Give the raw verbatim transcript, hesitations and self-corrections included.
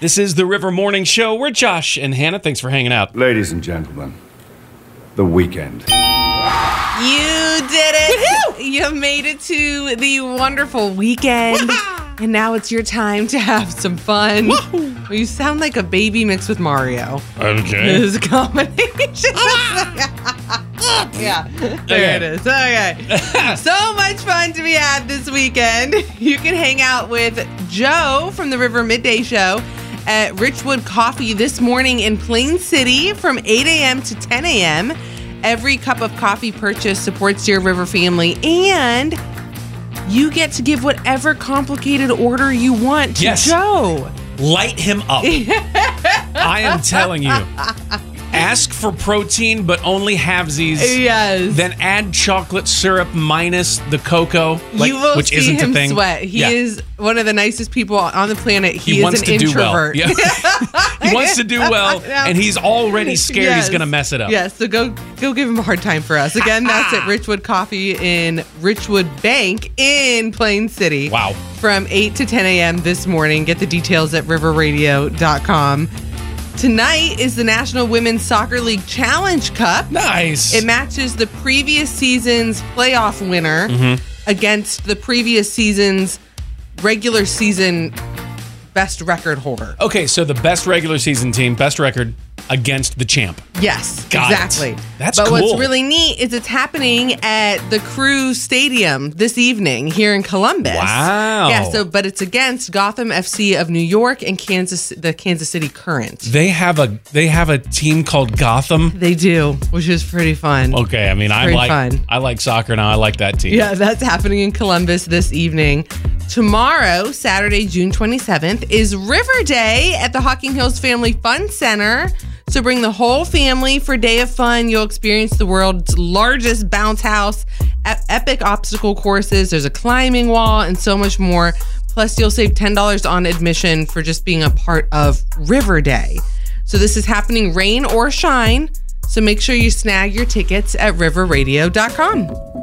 This is the River Morning Show. We're Josh and Hannah. Thanks for hanging out. Ladies and gentlemen, the weekend. You did it. You made it to the wonderful weekend. And now it's your time to have some fun. Woo-hoo. You sound like a baby mixed with Mario. Okay. This combination. Yeah, there it is. Okay. So much fun to be had this weekend. You can hang out with Joe from the River Midday Show at Richwood Coffee this morning in Plain City from eight a.m. to ten a.m. Every cup of coffee purchased supports your River family, and you get to give whatever complicated order you want to yes. Joe. Light him up. I am telling you. Ask for protein, but only halvesies. Yes. Then add chocolate syrup minus the cocoa, like, you will which see isn't him a thing. Sweat. He yeah. is one of the nicest people on the planet. He, he is wants an to introvert. do well. Yeah. He wants to do well, and he's already scared yes. he's going to mess it up. Yes, so go go give him a hard time for us. Again, that's at Richwood Coffee in Richwood Bank in Plain City. Wow. From eight to ten a.m. this morning. Get the details at river radio dot com. Tonight is the National Women's Soccer League Challenge Cup. Nice. It matches the previous season's playoff winner mm-hmm. against the previous season's regular season best record holder. Okay, so the best regular season team, best record against the champ. Yes, Got exactly. It. That's but cool. But what's really neat is it's happening at the Crew Stadium this evening here in Columbus. Wow. Yeah, so but it's against Gotham F C of New York and Kansas the Kansas City Current. They have a they have a team called Gotham. They do, which is pretty fun. Okay, I mean, I like fun. I like soccer now. I like that team. Yeah, that's happening in Columbus this evening. Tomorrow, Saturday, June twenty-seventh, is River Day at the Hocking Hills Family Fun Center. So bring the whole family for a day of fun. You'll experience the world's largest bounce house, epic obstacle courses. There's a climbing wall and so much more. Plus, you'll save ten dollars on admission for just being a part of River Day. So this is happening rain or shine. So make sure you snag your tickets at river radio dot com.